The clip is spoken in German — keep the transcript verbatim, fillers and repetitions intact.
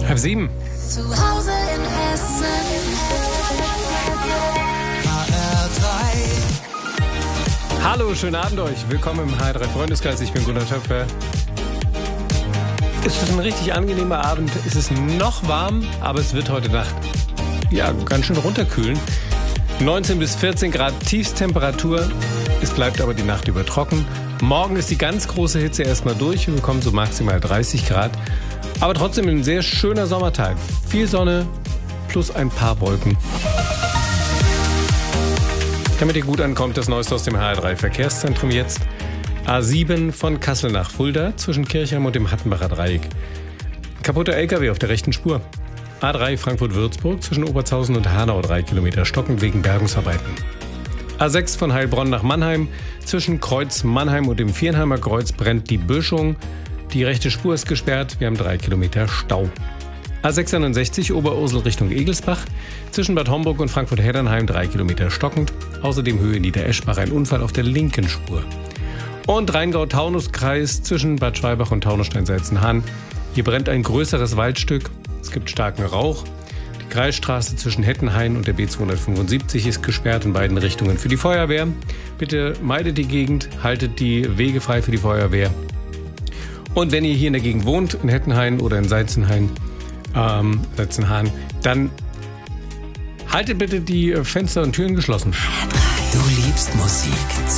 Halb sieben. Zu Hause in Hessen. H R drei. Hallo, schönen Abend euch. Willkommen im H R drei Freundeskreis. Ich bin Gunnar Töpfer. Es ist ein richtig angenehmer Abend. Es ist noch warm, aber es wird heute Nacht ja ganz schön runterkühlen. neunzehn bis vierzehn Grad Tiefsttemperatur. Es bleibt aber die Nacht über trocken. Morgen ist die ganz große Hitze erstmal durch. Wir bekommen so maximal dreißig Grad. Aber trotzdem ein sehr schöner Sommertag. Viel Sonne plus ein paar Wolken. Damit ihr gut ankommt, das Neueste aus dem H R drei Verkehrszentrum jetzt. A sieben von Kassel nach Fulda zwischen Kirchheim und dem Hattenbacher Dreieck. Kaputter L K W auf der rechten Spur. A drei Frankfurt-Würzburg zwischen Obertshausen und Hanau drei Kilometer stockend wegen Bergungsarbeiten. A sechs von Heilbronn nach Mannheim zwischen Kreuz Mannheim und dem Viernheimer Kreuz brennt die Böschung. Die rechte Spur ist gesperrt, wir haben drei Kilometer Stau. A sechsundneunzig Oberursel Richtung Egelsbach, zwischen Bad Homburg und Frankfurt-Heddernheim drei Kilometer stockend, außerdem Höhe Niedereschbach ein Unfall auf der linken Spur. Und Rheingau-Taunus-Kreis zwischen Bad Schwalbach und Taunusstein-Salzenhahn. Hier brennt ein größeres Waldstück, es gibt starken Rauch. Die Kreisstraße zwischen Hettenhain und der B zweihundertfünfundsiebzig ist gesperrt in beiden Richtungen für die Feuerwehr. Bitte meidet die Gegend, haltet die Wege frei für die Feuerwehr. Und wenn ihr hier in der Gegend wohnt, in Hettenhain oder in Salzenhain, ähm, Salzenhahn, dann haltet bitte die Fenster und Türen geschlossen. Du liebst Musik.